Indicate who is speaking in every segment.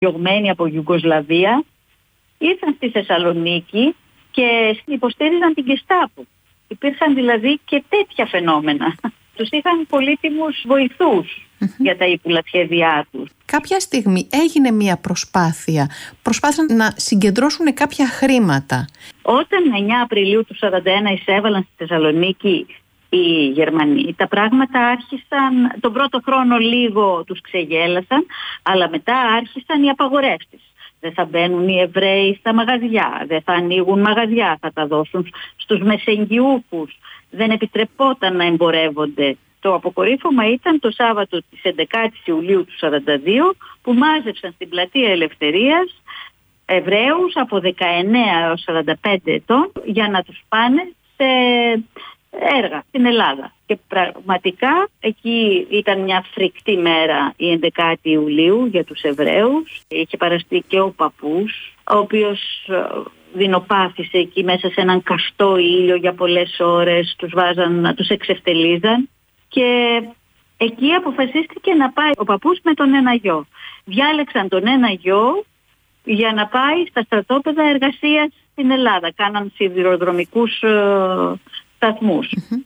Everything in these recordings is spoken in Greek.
Speaker 1: διωγμένοι από Ιουγκοσλαβία, ήρθαν στη Θεσσαλονίκη και υποστήριζαν την Γκεστάπο. Υπήρχαν δηλαδή και τέτοια φαινόμενα. Τους είχαν πολύτιμους βοηθούς για τα ύπουλα σχέδιά τους.
Speaker 2: Κάποια στιγμή έγινε μια προσπάθεια. Προσπάθησαν να συγκεντρώσουν κάποια χρήματα.
Speaker 1: Όταν 9 Απριλίου του 1941 εισέβαλαν στη Θεσσαλονίκη οι Γερμανοί, τα πράγματα άρχισαν, τον πρώτο χρόνο λίγο τους ξεγέλασαν, αλλά μετά άρχισαν οι απαγορεύσεις. Δεν θα μπαίνουν οι Εβραίοι στα μαγαζιά, δεν θα ανοίγουν μαγαζιά, θα τα δώσουν στους μεσεγγιούχους. Δεν επιτρεπόταν να εμπορεύονται. Το αποκορύφωμα ήταν το Σάββατο της 11ης Ιουλίου του 1942, που μάζεψαν στην Πλατεία Ελευθερίας Εβραίους από 19 έως 45 ετών για να τους πάνε σε έργα στην Ελλάδα. Και πραγματικά εκεί ήταν μια φρικτή μέρα η 11η Ιουλίου για τους Εβραίους. Είχε παραστεί και ο παππούς, ο οποίος δεινοπάθησε εκεί μέσα σε έναν καυτό ήλιο για πολλές ώρες, τους βάζαν, τους εξευτελίζαν και εκεί αποφασίστηκε να πάει ο παππούς με τον ένα γιο. Διάλεξαν τον ένα γιο για να πάει στα στρατόπεδα εργασίας στην Ελλάδα. Κάναν σιδηροδρομικούς σταθμούς.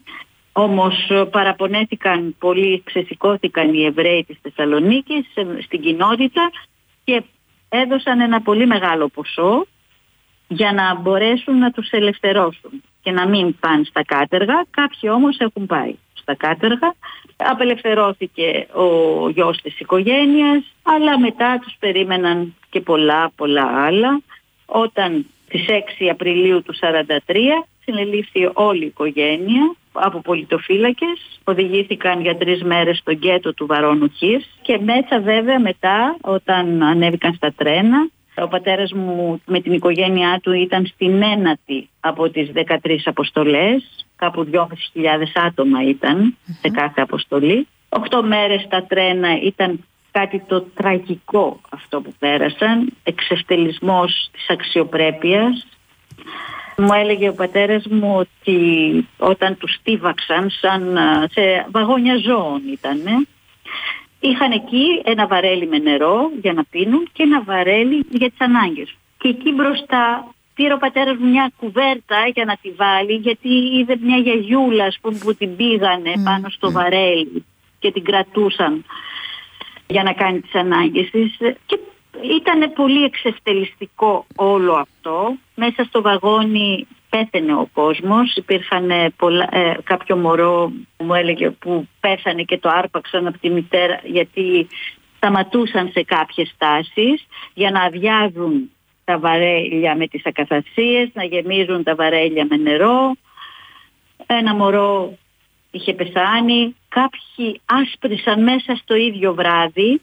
Speaker 1: Όμως παραπονέθηκαν πολύ, ξεσηκώθηκαν οι Εβραίοι της Θεσσαλονίκης στην κοινότητα και έδωσαν ένα πολύ μεγάλο ποσό για να μπορέσουν να τους ελευθερώσουν και να μην πάνε στα κάτεργα. Κάποιοι όμως έχουν πάει στα κάτεργα. Απελευθερώθηκε ο γιος της οικογένειας, αλλά μετά τους περίμεναν και πολλά άλλα. Όταν στις 6 Απριλίου του 1943 συνελήφθη όλη η οικογένεια από πολιτοφύλακες, οδηγήθηκαν για 3 μέρες στο γκέτο του Βαρώνου Χίρς και μέσα βέβαια μετά όταν ανέβηκαν στα τρένα, ο πατέρας μου με την οικογένειά του ήταν στην ένατη από τις 13 αποστολές, κάπου 2.500 άτομα ήταν σε κάθε αποστολή. 8 μέρες στα τρένα ήταν κάτι το τραγικό αυτό που πέρασαν, εξευτελισμός της αξιοπρέπειας. Μου έλεγε ο πατέρας μου ότι όταν τους στίβαξαν σαν σε βαγόνια ζώων ήτανε, είχαν εκεί ένα βαρέλι με νερό για να πίνουν και ένα βαρέλι για τις ανάγκες. Και εκεί μπροστά πήρε ο πατέρας μου μια κουβέρτα για να τη βάλει, γιατί είδε μια γιαγιούλα που την πήγανε πάνω στο βαρέλι και την κρατούσαν για να κάνει τις ανάγκες της. Και ήταν πολύ εξευτελιστικό όλο αυτό. Μέσα στο βαγόνι πέθαινε ο κόσμος. Υπήρχαν κάποιο μωρό, μου έλεγε, που πέθανε και το άρπαξαν από τη μητέρα γιατί σταματούσαν σε κάποιες στάσεις για να αδειάζουν τα βαρέλια με τις ακαθαρσίες, να γεμίζουν τα βαρέλια με νερό. Ένα μωρό είχε πεθάνει. Κάποιοι άσπρισαν μέσα στο ίδιο βράδυ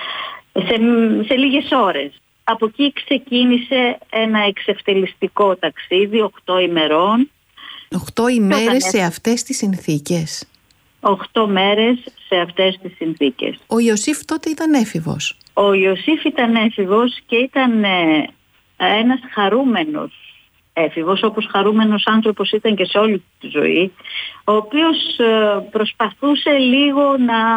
Speaker 1: σε λίγες ώρες. Από εκεί ξεκίνησε ένα εξευτελιστικό ταξίδι 8 ημερών.
Speaker 2: 8 ημέρες σε αυτές τις συνθήκες.
Speaker 1: 8 μέρες σε αυτές τις συνθήκες.
Speaker 2: Ο Ιωσήφ τότε ήταν έφηβος.
Speaker 1: Ο Ιωσήφ ήταν έφηβος και ήταν ένας χαρούμενος έφηβος, όπως χαρούμενος άνθρωπος ήταν και σε όλη τη ζωή, ο οποίος προσπαθούσε λίγο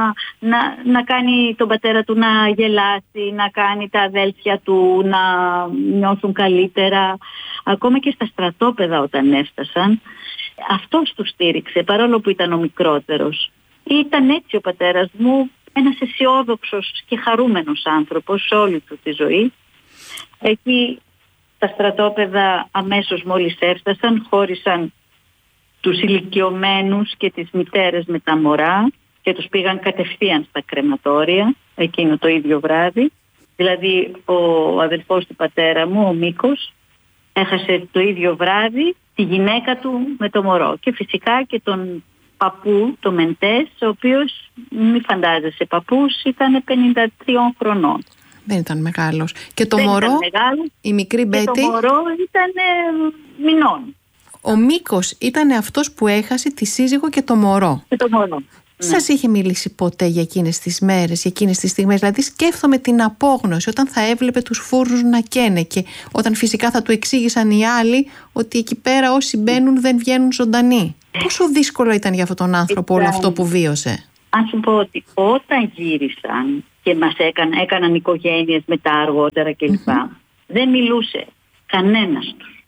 Speaker 1: να κάνει τον πατέρα του να γελάσει, να κάνει τα αδέλφια του να νιώθουν καλύτερα. Ακόμα και στα στρατόπεδα όταν έφτασαν, αυτός τους στήριξε, παρόλο που ήταν ο μικρότερος. Ήταν έτσι ο πατέρας μου, ένας αισιόδοξος και χαρούμενος άνθρωπος σε όλη του τη ζωή. Εκεί τα στρατόπεδα αμέσως μόλις έφτασαν, χώρισαν τους ηλικιωμένους και τις μητέρες με τα μωρά και τους πήγαν κατευθείαν στα κρεματόρια εκείνο το ίδιο βράδυ. Δηλαδή ο αδελφός του πατέρα μου, ο Μίκος, έχασε το ίδιο βράδυ τη γυναίκα του με το μωρό και φυσικά και τον παππού, το Μεντές, ο οποίος, μη φαντάζεσαι, παππούς ήταν 53 χρονών.
Speaker 2: Δεν ήταν μεγάλος. Και το μωρό, η μικρή Μπέτη.
Speaker 1: Και το μωρό ήταν μηνών.
Speaker 2: Ο Μίκος ήταν αυτός που έχασε τη σύζυγο και το μωρό.
Speaker 1: Και το μωρό.
Speaker 2: Σας είχε μιλήσει ποτέ για εκείνες τις μέρες, για εκείνες τις στιγμές? Δηλαδή σκέφτομαι την απόγνωση όταν θα έβλεπε τους φούρνους να καίνε και όταν φυσικά θα του εξήγησαν οι άλλοι ότι εκεί πέρα όσοι μπαίνουν δεν βγαίνουν ζωντανοί. Πόσο δύσκολο ήταν για αυτόν τον άνθρωπο όλο αυτό που βίωσε?
Speaker 1: αν σου πω ότι όταν γύρισαν και μας έκαναν οικογένειες μετά αργότερα κλπ. Δεν μιλούσε κανένας τους.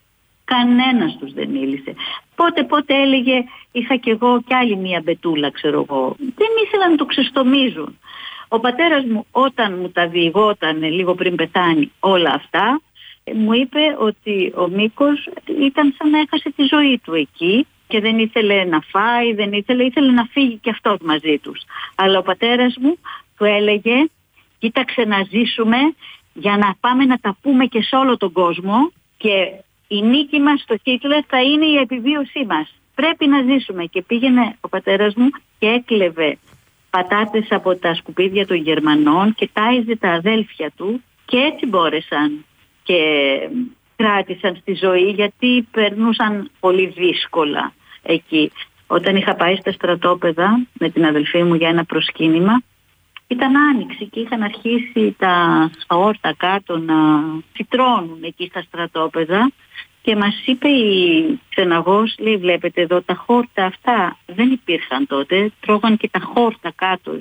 Speaker 1: Κανένας τους δεν μίλησε. Πότε έλεγε, είχα κι εγώ κι άλλη μία μπετούλα, ξέρω εγώ. Δεν ήθελαν να το ξεστομίζουν. Ο πατέρας μου, όταν μου τα διηγόταν λίγο πριν πεθάνει όλα αυτά, μου είπε ότι ο Μίκος ήταν σαν να έχασε τη ζωή του εκεί και δεν ήθελε να φάει, ήθελε να φύγει κι αυτός μαζί τους. Αλλά ο πατέρας μου του έλεγε, κοίταξε να ζήσουμε για να πάμε να τα πούμε και σε όλο τον κόσμο και η νίκη μας στο Χίτλερ θα είναι η επιβίωσή μας. Πρέπει να ζήσουμε. Και πήγαινε ο πατέρας μου και έκλεβε πατάτες από τα σκουπίδια των Γερμανών και τάιζε τα αδέλφια του και έτσι μπόρεσαν και κράτησαν στη ζωή, γιατί περνούσαν πολύ δύσκολα εκεί. Όταν είχα πάει στα στρατόπεδα με την αδελφή μου για ένα προσκύνημα, ήταν άνοιξη και είχαν αρχίσει τα χόρτα κάτω να φυτρώνουν εκεί στα στρατόπεδα και μας είπε η ξεναγός, λέει, βλέπετε εδώ τα χόρτα αυτά δεν υπήρχαν τότε, τρώγαν και τα χόρτα κάτω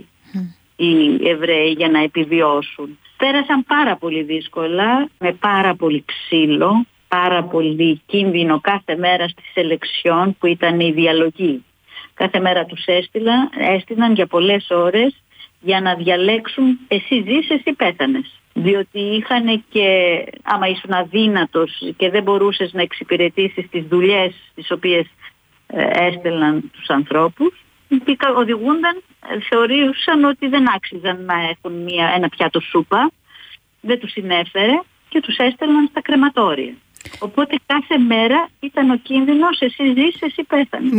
Speaker 1: οι Εβραίοι για να επιβιώσουν. Πέρασαν πάρα πολύ δύσκολα, με πάρα πολύ ξύλο, πάρα πολύ κίνδυνο κάθε μέρα στη σελεξιόν που ήταν η διαλογή. Κάθε μέρα τους έστειλαν για πολλές ώρες για να διαλέξουν εσύ ζεις, εσύ πέθανες. Διότι είχαν και άμα ήσουν αδύνατος και δεν μπορούσες να εξυπηρετήσεις τις δουλειές τις οποίες έστελναν τους ανθρώπους, οδηγούνταν, θεωρούσαν ότι δεν άξιζαν να έχουν ένα πιάτο σούπα, δεν τους συνέφερε και τους έστελναν στα κρεματόρια. Οπότε κάθε μέρα ήταν ο κίνδυνος εσύ ζεις, εσύ πέθανες.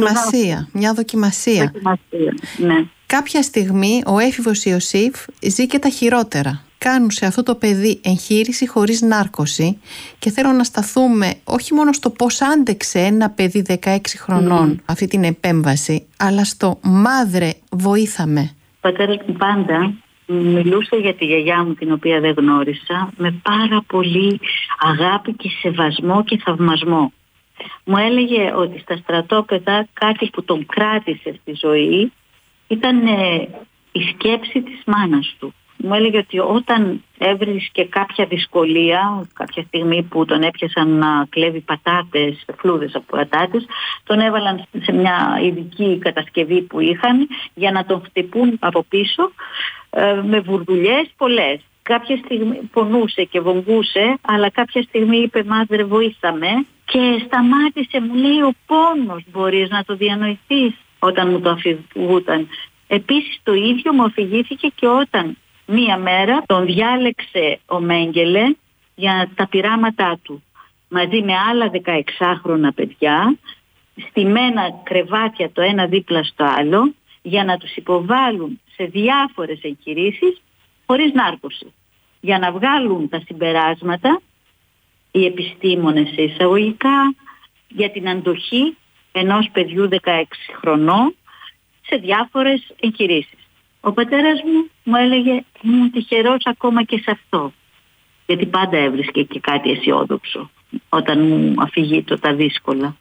Speaker 2: Μια δοκιμασία.
Speaker 1: Ναι.
Speaker 2: Κάποια στιγμή ο έφηβος Ιωσήφ ζει και τα χειρότερα. Κάνουν σε αυτό το παιδί εγχείρηση χωρίς νάρκωση και θέλω να σταθούμε όχι μόνο στο πώς άντεξε ένα παιδί 16 χρονών αυτή την επέμβαση, αλλά στο «Μάδρε, βοήθαμε».
Speaker 1: Ο πατέρας μου πάντα μιλούσε για τη γιαγιά μου, την οποία δεν γνώρισα, με πάρα πολύ αγάπη και σεβασμό και θαυμασμό. Μου έλεγε ότι στα στρατόπεδα κάτι που τον κράτησε στη ζωή ήταν η σκέψη της μάνας του. Μου έλεγε ότι όταν έβρισκε κάποια δυσκολία, κάποια στιγμή που τον έπιασαν να κλέβει πατάτες, φλούδες από πατάτες, τον έβαλαν σε μια ειδική κατασκευή που είχαν για να τον χτυπούν από πίσω με βουρδουλιές πολλές. Κάποια στιγμή πονούσε και βομβούσε, αλλά κάποια στιγμή είπε «Μάδρε, βοήθαμε» και σταμάτησε, μου λέει, ο πόνος μπορείς να το διανοηθείς, όταν μου το αφηγούταν. Επίσης το ίδιο μου αφηγήθηκε και όταν μία μέρα τον διάλεξε ο Μέγκελε για τα πειράματά του μαζί με άλλα 16χρονα παιδιά, στημένα κρεβάτια το ένα δίπλα στο άλλο, για να τους υποβάλουν σε διάφορες εγχειρήσεις χωρίς νάρκωση, για να βγάλουν τα συμπεράσματα οι επιστήμονες σε εισαγωγικά για την αντοχή ενός παιδιού 16 χρονών σε διάφορες εγχειρήσεις. Ο πατέρας μου έλεγε ήμουν τυχερός ακόμα και σε αυτό, γιατί πάντα έβρισκε και κάτι αισιόδοξο όταν μου αφηγείτο τα δύσκολα.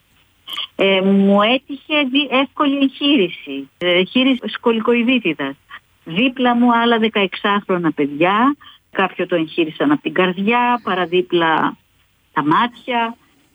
Speaker 1: Μου έτυχε εύκολη εγχείρηση σκολικοειδίτιδας. Δίπλα μου άλλα 16χρονα παιδιά, κάποιο το εγχείρησαν από την καρδιά, παραδίπλα τα μάτια,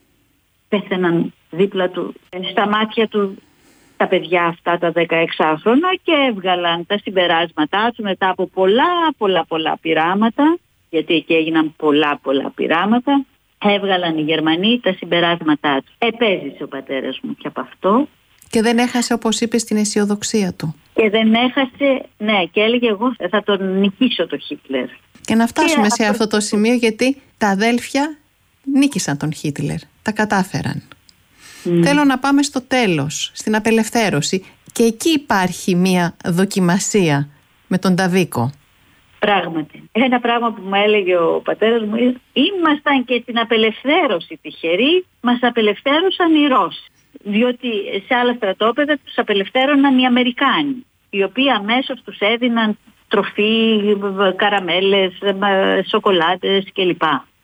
Speaker 1: πέθαιναν δίπλα του, στα μάτια του τα παιδιά αυτά τα 16χρονα και έβγαλαν τα συμπεράσματά του μετά από πολλά πειράματα, γιατί εκεί έγιναν πολλά πειράματα. Έβγαλαν οι Γερμανοί τα συμπεράσματά του. Επέζησε ο πατέρας μου και από αυτό.
Speaker 2: Και δεν έχασε, όπως είπες, την αισιοδοξία του.
Speaker 1: Και δεν έχασε, ναι, και έλεγε εγώ θα τον νικήσω το Χίτλερ.
Speaker 2: Και να φτάσουμε σε αυτό το σημείο, γιατί τα αδέλφια νίκησαν τον Χίτλερ. Τα κατάφεραν. Θέλω να πάμε στο τέλος, στην απελευθέρωση. Και εκεί υπάρχει μια δοκιμασία με τον Νταβίκο.
Speaker 1: Πράγματι. Ένα πράγμα που μου έλεγε ο πατέρας μου, ήμασταν και στην απελευθέρωση τυχεροί, μας απελευθέρωσαν οι Ρώσοι. Διότι σε άλλα στρατόπεδα τους απελευθέρωναν οι Αμερικάνοι, οι οποίοι αμέσως τους έδιναν τροφή, καραμέλες, σοκολάτες κλπ.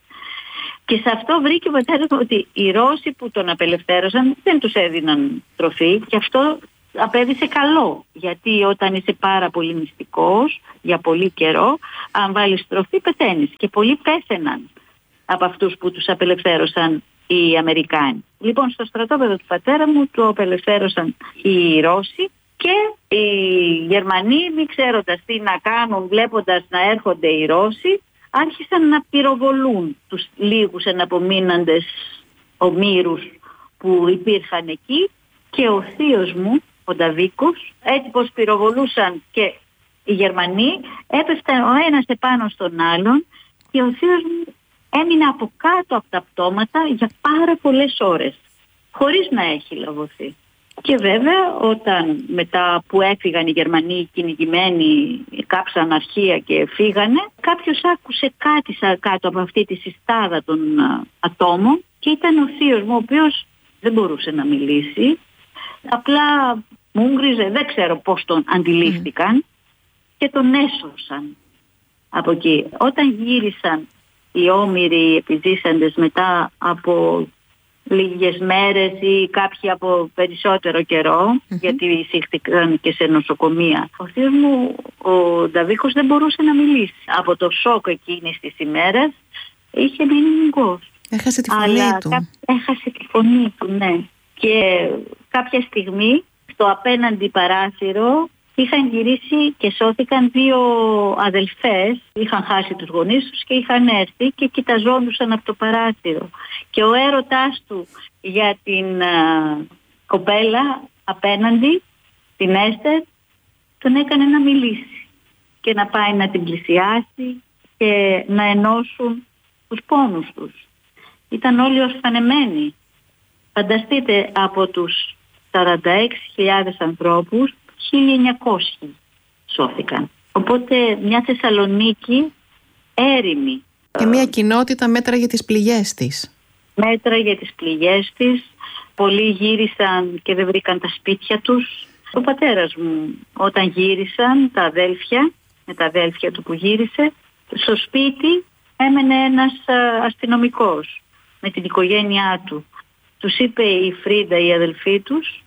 Speaker 1: Και σε αυτό βρήκε ο πατέρας μου ότι οι Ρώσοι που τον απελευθέρωσαν δεν τους έδιναν τροφή και αυτό απέδεισε καλό, γιατί όταν είσαι πάρα πολύ μυστικός για πολύ καιρό, αν βάλεις στροφή πεθαίνεις, και πολλοί πέθαιναν από αυτούς που τους απελευθέρωσαν οι Αμερικάνοι. Λοιπόν, στο στρατόπεδο του πατέρα μου το απελευθέρωσαν οι Ρώσοι και οι Γερμανοί, μη ξέροντας τι να κάνουν, βλέποντας να έρχονται οι Ρώσοι, άρχισαν να πυροβολούν τους λίγους εναπομείναντες ομήρους που υπήρχαν εκεί, και ο θείος μου, ο Νταβίκος, έτσι πως πυροβολούσαν και οι Γερμανοί, έπεφταν ο ένας επάνω στον άλλον και ο θείος μου έμεινε από κάτω από τα πτώματα για πάρα πολλές ώρες, χωρίς να έχει λαβωθεί. Και βέβαια όταν μετά που έφυγαν οι Γερμανοί κυνηγημένοι, κάψαν αρχεία και φύγανε, κάποιος άκουσε κάτι κάτω από αυτή τη συστάδα των ατόμων, και ήταν ο θείος μου, ο οποίος δεν μπορούσε να μιλήσει, απλά μούγκριζε, δεν ξέρω πώς τον αντιλήφθηκαν και τον έσωσαν από εκεί. Όταν γύρισαν οι όμηροι επιζήσαντες μετά από λίγες μέρες ή κάποιοι από περισσότερο καιρό, γιατί εισήχθηκαν και σε νοσοκομεία, ο θείος μου, ο Νταβίκος, δεν μπορούσε να μιλήσει. Από το σοκ εκείνης της ημέρας είχε μείνει μουγκός.
Speaker 2: Έχασε τη φωνή του.
Speaker 1: Έχασε τη φωνή του, ναι. Και κάποια στιγμή στο απέναντι παράθυρο είχαν γυρίσει και σώθηκαν δύο αδελφές, είχαν χάσει τους γονείς τους και είχαν έρθει και κοιταζόντουσαν από το παράθυρο. Και ο έρωτάς του για την κοπέλα απέναντι, την Έστερ, τον έκανε να μιλήσει και να πάει να την πλησιάσει και να ενώσουν τους πόνους τους. Ήταν όλοι ορφανεμένοι. Φανταστείτε, από τους 46.000 ανθρώπους, 1.900 σώθηκαν. Οπότε μια Θεσσαλονίκη έρημη.
Speaker 2: Και μια κοινότητα μέτραγε τις πληγές της.
Speaker 1: Μέτραγε τις πληγές της. Πολλοί γύρισαν και δεν βρήκαν τα σπίτια τους. Ο πατέρας μου, όταν γύρισαν τα αδέλφια, με τα αδέλφια του που γύρισε, στο σπίτι έμενε ένας αστυνομικός με την οικογένειά του. Τους είπε η Φρίντα, η αδελφή τους,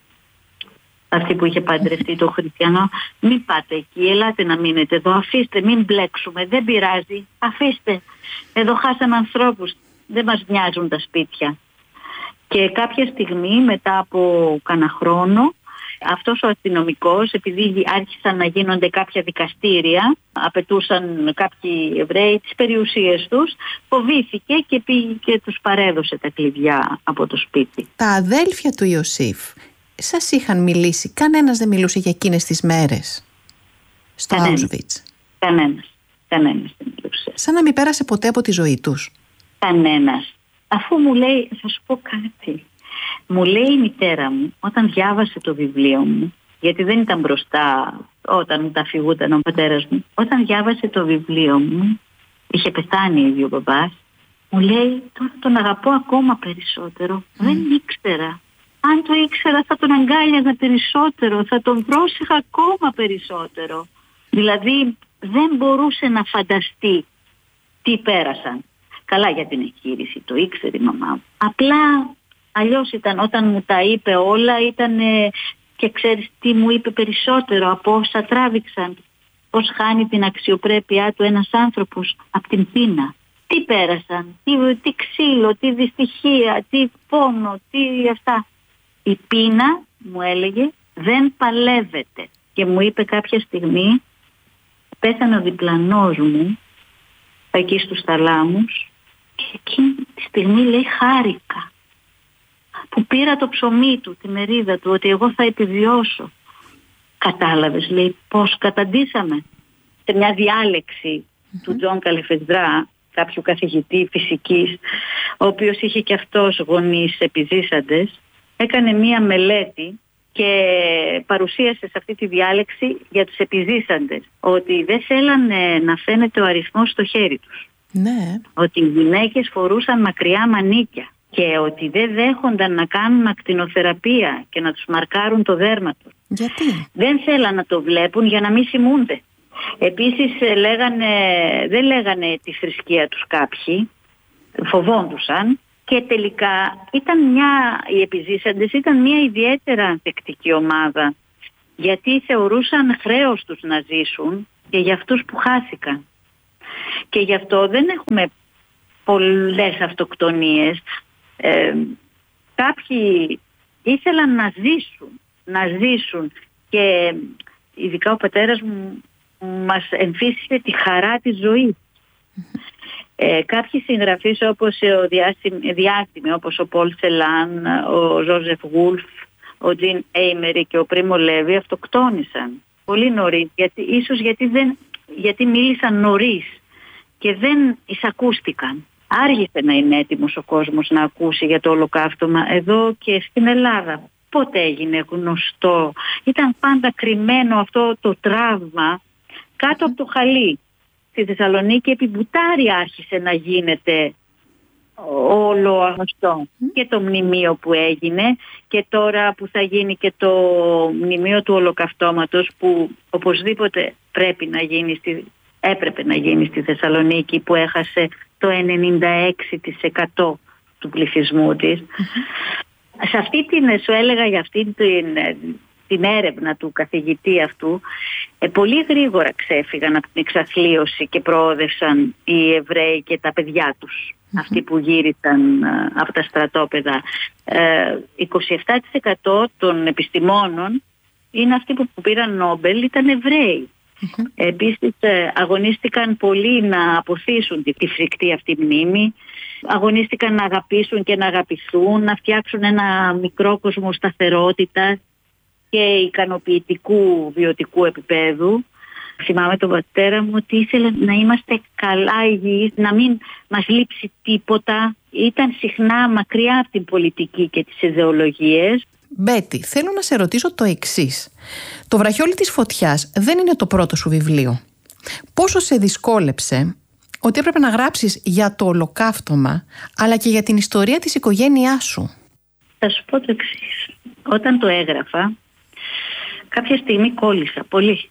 Speaker 1: αυτή που είχε παντρευτεί το Χριστιανό, μην πάτε εκεί, ελάτε να μείνετε εδώ, αφήστε, μην μπλέξουμε, δεν πειράζει, αφήστε, εδώ χάσαμε ανθρώπους, δεν μας μοιάζουν τα σπίτια. Και κάποια στιγμή, μετά από κάνα χρόνο, αυτός ο αστυνομικός, επειδή άρχισαν να γίνονται κάποια δικαστήρια, απαιτούσαν κάποιοι Εβραίοι τις περιουσίες τους, φοβήθηκε και πήγε και τους παρέδωσε τα κλειδιά από το σπίτι.
Speaker 2: Τα αδέλφια του Ιωσήφ σας είχαν μιλήσει? Κανένας δεν μιλούσε για εκείνες τις μέρες στο Auschwitz?
Speaker 1: Κανένας δεν μιλούσε.
Speaker 2: Σαν να μην πέρασε ποτέ από τη ζωή τους.
Speaker 1: Κανένας. Αφού μου λέει, θα σου πω κάτι. Μου λέει η μητέρα μου, όταν διάβασε το βιβλίο μου, γιατί δεν ήταν μπροστά όταν μου τα αφηγούταν ο πατέρας μου, όταν διάβασε το βιβλίο μου, είχε πεθάνει ήδη ο μπαμπάς, μου λέει, τώρα τον αγαπώ ακόμα περισσότερο. Δεν ήξερα. Αν το ήξερα θα τον αγκάλιαζα περισσότερο, θα τον πρόσεχα ακόμα περισσότερο. Δηλαδή δεν μπορούσε να φανταστεί τι πέρασαν. Καλά για την εγχείρηση, το ήξερε η μαμά μου. Απλά αλλιώς ήταν όταν μου τα είπε όλα, ήταν και ξέρεις τι μου είπε περισσότερο από όσα τράβηξαν. Πώς χάνει την αξιοπρέπειά του ένας άνθρωπος από την πείνα. Τι πέρασαν, τι ξύλο, τι δυστυχία, τι πόνο, τι αυτά. Η πείνα, μου έλεγε, δεν παλεύεται. Και μου είπε κάποια στιγμή, πέθανε ο διπλανός μου, εκεί στους θαλάμους, και εκείνη τη στιγμή λέει χάρηκα που πήρα το ψωμί του, τη μερίδα του, ότι εγώ θα επιβιώσω. Κατάλαβες, λέει, πώς καταντήσαμε? Σε μια διάλεξη του Τζον Καλεφεσδρά, κάποιου καθηγητή φυσικής, ο οποίος είχε και αυτός γονείς επιζήσαντες, έκανε μία μελέτη και παρουσίασε σε αυτή τη διάλεξη για τους επιζήσαντες ότι δεν θέλανε να φαίνεται ο αριθμός στο χέρι τους.
Speaker 2: Ναι.
Speaker 1: Ότι οι γυναίκες φορούσαν μακριά μανίκια και ότι δεν δέχονταν να κάνουν ακτινοθεραπεία και να τους μαρκάρουν το δέρμα τους.
Speaker 2: Γιατί?
Speaker 1: Δεν θέλαν να το βλέπουν για να μην σημούνται. Επίσης δεν λέγανε τη θρησκεία τους κάποιοι, φοβόντουσαν. Και τελικά οι επιζήσαντες ήταν μια ιδιαίτερα ανθεκτική ομάδα. γιατί θεωρούσαν χρέος τους να ζήσουν και για αυτούς που χάθηκαν. Και γι' αυτό δεν έχουμε πολλές αυτοκτονίες. Κάποιοι ήθελαν να ζήσουν και ειδικά ο πατέρας μου μας εμφύσισε τη χαρά της ζωής. Κάποιοι συγγραφείς όπως διάστημοι όπως ο Πολ Σελάν, ο Ζόζεφ Γούλφ, ο Τζιν Έιμερι και ο Πρίμο Λέβι αυτοκτόνησαν πολύ νωρίς, ίσως γιατί μίλησαν νωρίς και δεν εισακούστηκαν. Άργησε να είναι έτοιμος ο κόσμος να ακούσει για το ολοκαύτωμα εδώ και στην Ελλάδα. Πότε έγινε γνωστό? Ήταν πάντα κρυμμένο αυτό το τραύμα κάτω από το χαλί. Στη Θεσσαλονίκη επί Μπουτάρη άρχισε να γίνεται όλο αυτό. Και το μνημείο που έγινε και τώρα που θα γίνει και το μνημείο του ολοκαυτώματος που οπωσδήποτε έπρεπε να γίνει στη Θεσσαλονίκη που έχασε το 96% του πληθυσμού της. Σε αυτή σου έλεγα για αυτή την έρευνα του καθηγητή αυτού, πολύ γρήγορα ξέφυγαν από την εξαθλίωση και προόδευσαν οι Εβραίοι και τα παιδιά τους, αυτοί που γύρισαν από τα στρατόπεδα. 27% των επιστημόνων είναι αυτοί που πήραν Νόμπελ, ήταν Εβραίοι. Επίσης αγωνίστηκαν πολύ να αποθήσουν τη φρικτή αυτή μνήμη, αγωνίστηκαν να αγαπήσουν και να αγαπηθούν, να φτιάξουν ένα μικρό κόσμο σταθερότητας και ικανοποιητικού βιωτικού επίπεδου. Θυμάμαι τον πατέρα μου ότι ήθελε να είμαστε καλά υγιείς, να μην μας λείψει τίποτα. Ήταν συχνά μακριά από την πολιτική και τις ιδεολογίες.
Speaker 2: Μπέτη, θέλω να σε ρωτήσω το εξής. Το Βραχιόλι της Φωτιάς δεν είναι το πρώτο σου βιβλίο. Πόσο σε δυσκόλεψε ότι έπρεπε να γράψεις για το ολοκαύτωμα, αλλά και για την ιστορία της οικογένειάς σου?
Speaker 1: Θα σου πω το εξής. Όταν το έγραφα, κάποια στιγμή κόλλησα πολύ.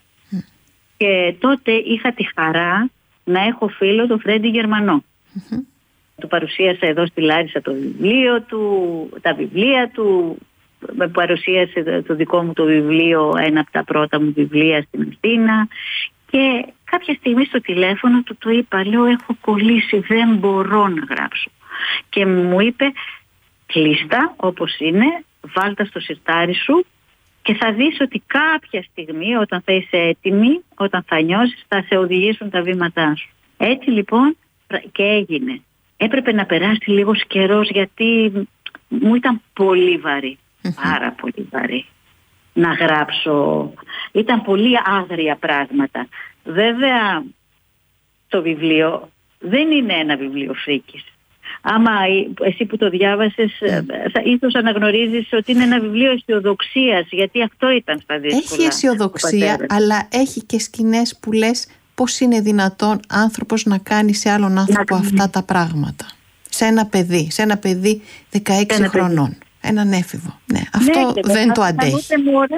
Speaker 1: Και τότε είχα τη χαρά να έχω φίλο τον Φρέντι Γερμανό. Του παρουσίασα εδώ στη Λάρισα το βιβλίο του, τα βιβλία του. Με παρουσίασε το δικό μου το βιβλίο, ένα από τα πρώτα μου βιβλία στην Αθήνα. Και κάποια στιγμή στο τηλέφωνο του το είπα, λέω έχω κολλήσει, δεν μπορώ να γράψω. Και μου είπε κλείστα όπως είναι, βάλτα στο σιρτάρι σου και θα δεις ότι κάποια στιγμή όταν θα είσαι έτοιμη, όταν θα νιώσεις, θα σε οδηγήσουν τα βήματά σου. Έτσι λοιπόν και έγινε. Έπρεπε να περάσει λίγος καιρός γιατί μου ήταν πολύ βαρύ, πάρα πολύ βαρύ να γράψω. Ήταν πολύ άγρια πράγματα. Βέβαια το βιβλίο δεν είναι ένα βιβλίο φρίκης. Άμα εσύ που το διάβασες θα ίσως αναγνωρίζεις ότι είναι ένα βιβλίο αισιοδοξίας, γιατί αυτό ήταν στα δύσκολα.
Speaker 2: Έχει αισιοδοξία, αλλά έχει και σκηνές που λες πώς είναι δυνατόν άνθρωπος να κάνει σε άλλον άνθρωπο αυτά τα πράγματα. Σε ένα παιδί 16 χρονών. Έναν έφηβο. Ναι, αυτό δεν το αντέχει.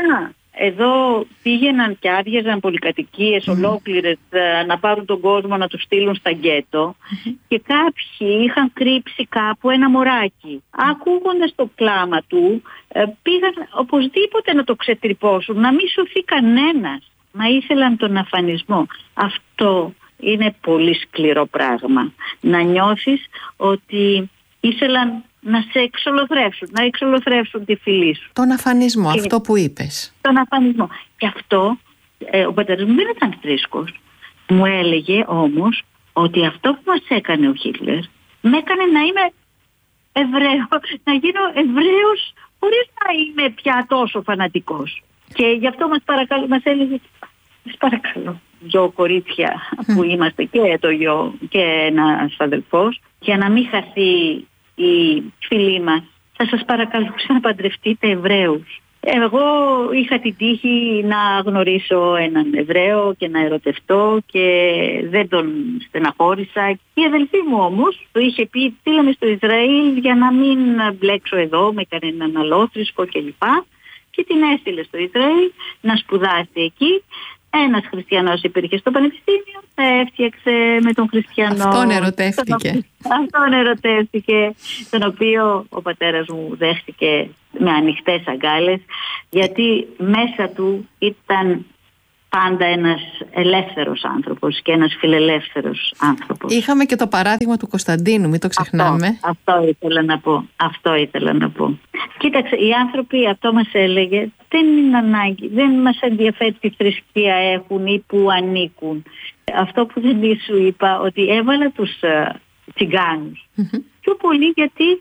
Speaker 1: Εδώ πήγαιναν και άδειαζαν πολυκατοικίες ολόκληρες να πάρουν τον κόσμο να τους στείλουν στα γκέτο και κάποιοι είχαν κρύψει κάπου ένα μωράκι. Ακούγοντας το κλάμα του πήγαν οπωσδήποτε να το ξετρυπώσουν, να μην σωθεί κανένας. Μα ήθελαν τον αφανισμό. Αυτό είναι πολύ σκληρό πράγμα. Να νιώθεις ότι ήθελαν να σε εξολοθρεύσουν, να εξολοθρεύσουν τη φυλή σου.
Speaker 2: Τον αφανισμό, αυτό που είπες.
Speaker 1: Τον αφανισμό. Και αυτό, ο πατέρας μου δεν ήταν θρήσκος. Μου έλεγε όμως ότι αυτό που μας έκανε ο Χίτλερ με έκανε να είμαι Εβραίο, να γίνω Εβραίος χωρίς να είμαι πια τόσο φανατικός. Και γι' αυτό μας έλεγε, σας παρακαλώ, δυο κορίτσια που είμαστε και το γιο και ένας αδελφός, για να μην χαθεί η φίλη μας, θα σας παρακαλούσα να παντρευτείτε Εβραίους. Εγώ είχα την τύχη να γνωρίσω έναν Εβραίο και να ερωτευτώ και δεν τον στεναχώρησα. Η αδελφή μου όμως το είχε πει, στείλαμε στο Ισραήλ για να μην μπλέξω εδώ με κανέναν αλόθρησκο κλπ. Και την έστειλε στο Ισραήλ να σπουδάσει εκεί. Ένας χριστιανός υπήρχε στο πανεπιστήμιο, τα έφτιαξε με τον χριστιανό.
Speaker 2: Αυτόν ερωτεύτηκε.
Speaker 1: Αυτόν ερωτεύτηκε, τον οποίο ο πατέρας μου δέχτηκε με ανοιχτές αγκάλες, γιατί μέσα του ήταν πάντα ένας ελεύθερος άνθρωπος και ένας φιλελεύθερος άνθρωπος.
Speaker 2: Είχαμε και το παράδειγμα του Κωνσταντίνου, μην το ξεχνάμε.
Speaker 1: Αυτό ήθελα να πω. Κοίταξε, οι άνθρωποι, αυτό μας έλεγε, δεν είναι ανάγκη, δεν μας ενδιαφέρει τι θρησκεία έχουν ή που ανήκουν. Αυτό που δεν σου είπα, ότι έβαλα τους τσιγκάνους. Πιο πολύ γιατί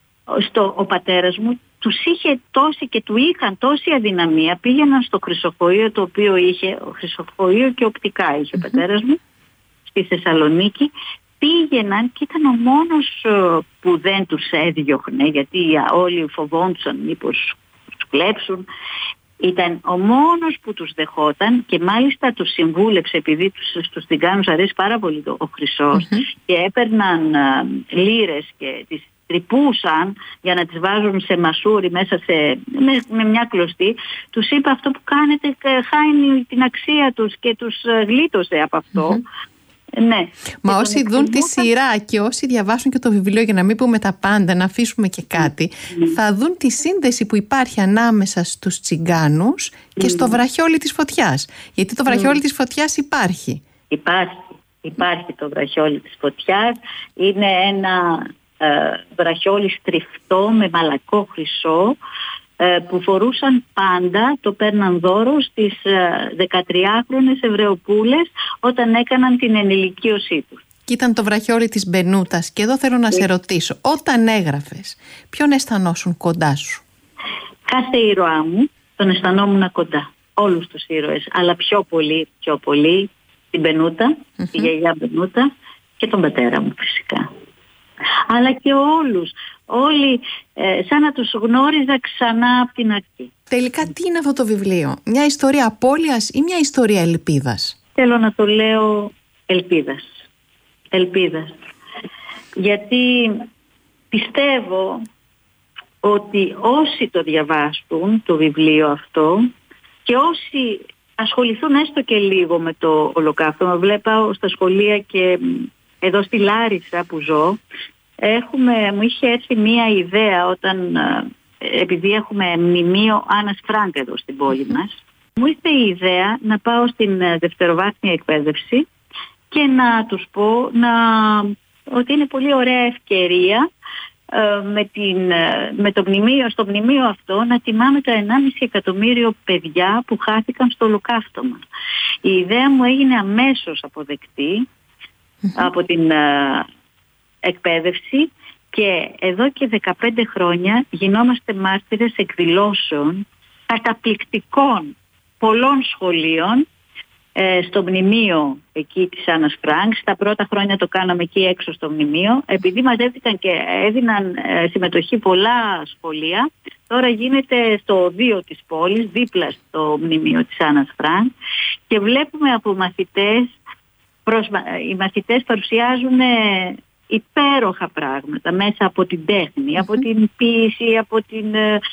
Speaker 1: ο πατέρας μου τους είχε τόση και του είχαν τόση αδυναμία. Πήγαιναν στο χρυσοχοείο, το οποίο είχε, χρυσοχοείο και οπτικά είχε ο πατέρας μου, στη Θεσσαλονίκη. Πήγαιναν και ήταν ο μόνος που δεν τους έδιωχνε, γιατί όλοι φοβόντουσαν μήπως τους κλέψουν. Ήταν ο μόνος που τους δεχόταν και μάλιστα τους συμβούλεψε, επειδή στους τσιγκάνους αρέσει πάρα πολύ ο χρυσός, και έπαιρναν λίρες και τις τρυπούσαν για να τις βάζουν σε μασούρι μέσα με μια κλωστή. Τους είπε, αυτό που κάνετε χάνει την αξία τους και τους γλίτωσε από αυτό. Ναι.
Speaker 2: Μα όσοι δουν τη σειρά και όσοι διαβάσουν και το βιβλίο, για να μην πούμε τα πάντα, να αφήσουμε και κάτι, θα δουν τη σύνδεση που υπάρχει ανάμεσα στους τσιγκάνους και στο βραχιόλι της φωτιάς. Γιατί το βραχιόλι της φωτιάς υπάρχει.
Speaker 1: Υπάρχει το βραχιόλι της φωτιάς. Είναι ένα βραχιόλι στριφτό με μαλακό χρυσό, που φορούσαν πάντα, το παίρναν δώρο στις 13χρονες Εβραιοπούλες όταν έκαναν την ενηλικίωσή τους.
Speaker 2: Και ήταν το βραχιόλι της Μπενούτας. Και εδώ θέλω να σε ρωτήσω, όταν έγραφες, ποιον αισθανόσουν κοντά σου?
Speaker 1: Κάθε ήρωά μου τον αισθανόμουν κοντά. Όλους τους ήρωες, αλλά πιο πολύ την Μπενούτα, τη γιαγιά Μπενούτα, και τον πατέρα μου φυσικά. Αλλά και όλοι σαν να τους γνώριζα ξανά από την αρχή.
Speaker 2: Τελικά τι είναι αυτό το βιβλίο? Μια ιστορία απώλειας ή μια ιστορία ελπίδας?
Speaker 1: Θέλω να το λέω ελπίδας. Γιατί πιστεύω ότι όσοι το διαβάσουν το βιβλίο αυτό και όσοι ασχοληθούν έστω και λίγο με το ολοκαύτωμα, βλέπω στα σχολεία και εδώ στη Λάρισα που ζω, μου είχε έρθει μία ιδέα όταν, επειδή έχουμε μνημείο Άννας Φρανκ εδώ στην πόλη μας, μου ήρθε η ιδέα να πάω στην δευτεροβάθμια εκπαίδευση και να τους πω ότι είναι πολύ ωραία ευκαιρία στο μνημείο αυτό να τιμάμε τα 1,5 εκατομμύριο παιδιά που χάθηκαν στο ολοκαύτωμα. Η ιδέα μου έγινε αμέσως αποδεκτή από την εκπαίδευση και εδώ και 15 χρόνια γινόμαστε μάρτυρες εκδηλώσεων καταπληκτικών πολλών σχολείων στο μνημείο εκεί της Άννας Φρανκ. Στα πρώτα χρόνια το κάναμε εκεί έξω στο μνημείο. Επειδή μαζεύτηκαν και έδιναν συμμετοχή πολλά σχολεία, τώρα γίνεται στο οδείο της πόλης, δίπλα στο μνημείο της Άννας Φρανκ, και βλέπουμε από μαθητές, οι μαθητές παρουσιάζουν υπέροχα πράγματα μέσα από την τέχνη, από την ποίηση, από την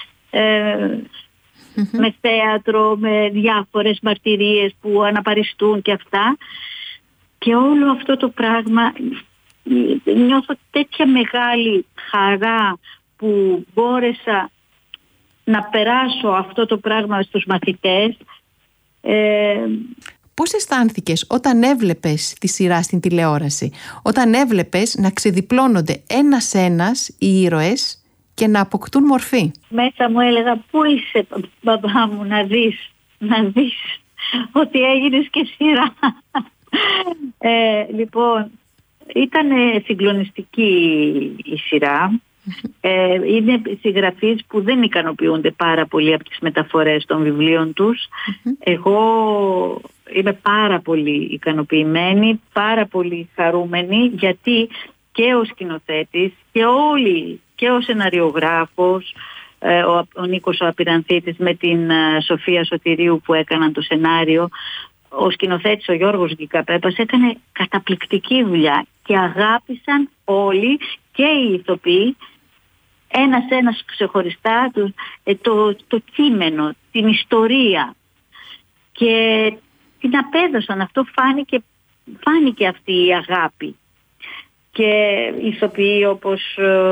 Speaker 1: με θέατρο, με διάφορες μαρτυρίες που αναπαριστούν και αυτά. Και όλο αυτό το πράγμα, νιώθω τέτοια μεγάλη χαρά που μπόρεσα να περάσω αυτό το πράγμα στους μαθητές.
Speaker 2: Πώς αισθάνθηκες όταν έβλεπες τη σειρά στην τηλεόραση, όταν έβλεπες να ξεδιπλώνονται ένας-ένας οι ήρωες και να αποκτούν μορφή?
Speaker 1: Μέσα μου έλεγα, πού είσαι μπαμπά μου, να δεις ότι έγινες και σειρά. Λοιπόν, ήταν συγκλονιστική η σειρά. Είναι συγγραφείς που δεν ικανοποιούνται πάρα πολύ από τις μεταφορές των βιβλίων τους. Εγώ είμαι πάρα πολύ ικανοποιημένη, πάρα πολύ χαρούμενη, γιατί και ο σκηνοθέτης και ο σεναριογράφος, ο Νίκος ο Απειρανθίτης με την Σοφία Σωτηρίου που έκαναν το σενάριο, ο σκηνοθέτης ο Γιώργος Γκικαπέπας έκανε καταπληκτική δουλειά και αγάπησαν όλοι και οι ηθοποιοί ένας ξεχωριστά το κείμενο, την ιστορία. Και την απέδωσαν. Αυτό φάνηκε αυτή η αγάπη. Και ηθοποιοί όπως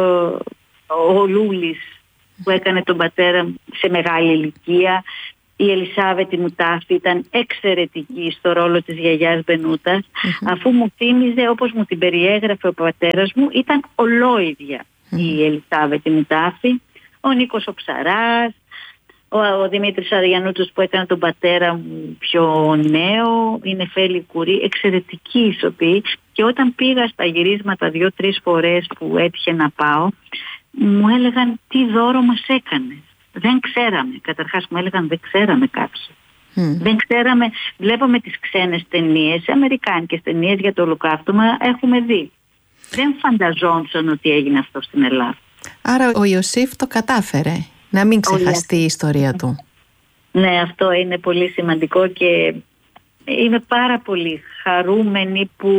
Speaker 1: ο Λούλης που έκανε τον πατέρα μου σε μεγάλη ηλικία, η Ελισάβετ Μουτάφη ήταν εξαιρετική στο ρόλο της γιαγιάς Μπενούτας, αφού μου θύμιζε, όπως μου την περιέγραφε ο πατέρας μου, ήταν ολόιδια η Ελισάβετ Μουτάφη, ο Νίκος ο Ψαράς, ο Δημήτρης Αριανούτσος που έκανε τον πατέρα μου πιο νέο, η Νεφέλη Κουρί, εξαιρετική ηθοποιή. Και όταν πήγα στα γυρίσματα 2-3 φορές που έτυχε να πάω, μου έλεγαν τι δώρο μας έκανες. Δεν ξέραμε. Καταρχάς μου έλεγαν δεν ξέραμε κάποιοι. Δεν ξέραμε. Βλέπαμε τις ξένες ταινίες, αμερικάνικες ταινίες για το ολοκαύτωμα, έχουμε δει. Δεν φανταζόντουσαν ότι έγινε αυτό στην Ελλάδα.
Speaker 2: Άρα ο Ιωσήφ το κατάφερε να μην ξεχαστεί η ιστορία του.
Speaker 1: Ναι, αυτό είναι πολύ σημαντικό και είμαι πάρα πολύ χαρούμενη που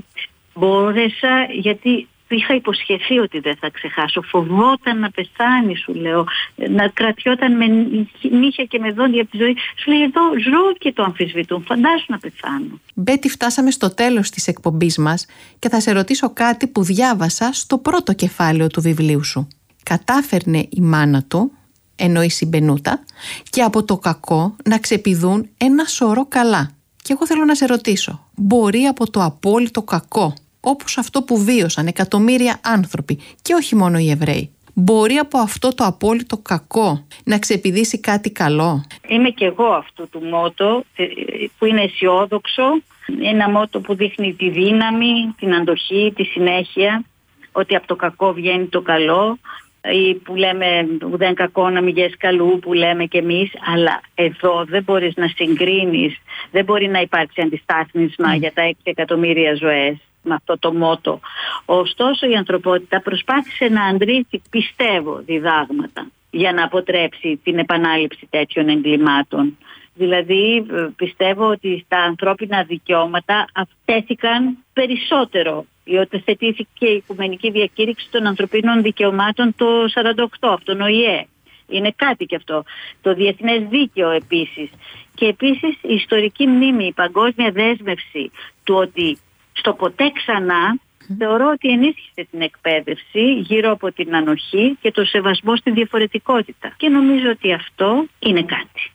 Speaker 1: μπόρεσα, γιατί είχα υποσχεθεί ότι δεν θα ξεχάσω. Φοβόταν να πεθάνει, σου λέω, να κρατιόταν με νύχια και με δόντια από τη ζωή. Σου λέει, εδώ ζω και το αμφισβητούν. Φαντάσου να πεθάνω.
Speaker 2: Μπέτη, φτάσαμε στο τέλος της εκπομπής μας και θα σε ρωτήσω κάτι που διάβασα στο πρώτο κεφάλαιο του βιβλίου σου. Κατάφερνε η μάνα του, εννοείς η Μπενούτα, και από το κακό να ξεπηδούν ένα σωρό καλά. Και εγώ θέλω να σε ρωτήσω, μπορεί από το απόλυτο κακό, όπως αυτό που βίωσαν εκατομμύρια άνθρωποι και όχι μόνο οι Εβραίοι, μπορεί από αυτό το απόλυτο κακό να ξεπηδήσει κάτι καλό?
Speaker 1: Είμαι και εγώ αυτού του μότο που είναι αισιόδοξο, ένα μότο που δείχνει τη δύναμη, την αντοχή, τη συνέχεια, ότι από το κακό βγαίνει το καλό, ή που λέμε ουδέν κακό να μη γες καλού, που λέμε κι εμείς, αλλά εδώ δεν μπορείς να συγκρίνεις, δεν μπορεί να υπάρξει αντιστάθμισμα για τα 6 εκατομμύρια ζωές με αυτό το μότο. Ωστόσο η ανθρωπότητα προσπάθησε να αντρήσει, πιστεύω, διδάγματα για να αποτρέψει την επανάληψη τέτοιων εγκλημάτων. Δηλαδή πιστεύω ότι στα ανθρώπινα δικαιώματα αυτέθηκαν περισσότερο. Διότι θετήθηκε η Οικουμενική Διακήρυξη των Ανθρωπίνων Δικαιωμάτων το 1948 από τον ΟΗΕ. Είναι κάτι και αυτό. Το διεθνές δίκαιο επίσης. Και επίσης η ιστορική μνήμη, η παγκόσμια δέσμευση του ότι στο ποτέ ξανά, θεωρώ ότι ενίσχυσε την εκπαίδευση γύρω από την ανοχή και το σεβασμό στη διαφορετικότητα. Και νομίζω ότι αυτό είναι κάτι.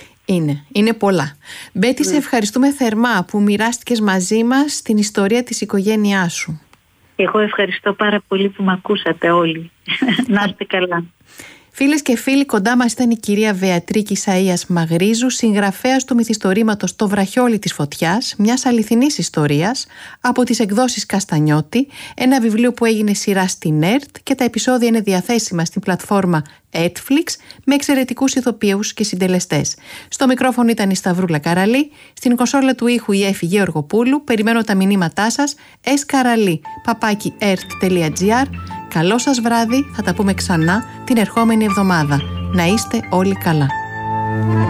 Speaker 2: Είναι πολλά. Μπέτη, σε ευχαριστούμε θερμά που μοιράστηκες μαζί μας την ιστορία της οικογένειάς σου.
Speaker 1: Εγώ ευχαριστώ πάρα πολύ που με ακούσατε όλοι. Να είστε καλά.
Speaker 2: Φίλες και φίλοι, κοντά μας ήταν η κυρία Βεατρίκη Σαΐας Μαγρίζου, συγγραφέας του μυθιστορήματος «Το βραχιόλι της φωτιάς», μιας αληθινής ιστορίας, από τις εκδόσεις Καστανιώτη, ένα βιβλίο που έγινε σειρά στην ΕΡΤ και τα επεισόδια είναι διαθέσιμα στην πλατφόρμα Netflix με εξαιρετικούς ηθοποιούς και συντελεστές. Στο μικρόφωνο ήταν η Σταυρούλα Καραλή, στην κονσόλα του ήχου η Έφη Γεωργοπούλου. Περιμένω τα μηνύματά σας, skarali@ert.gr. Καλό σας βράδυ, θα τα πούμε ξανά την ερχόμενη εβδομάδα. Να είστε όλοι καλά.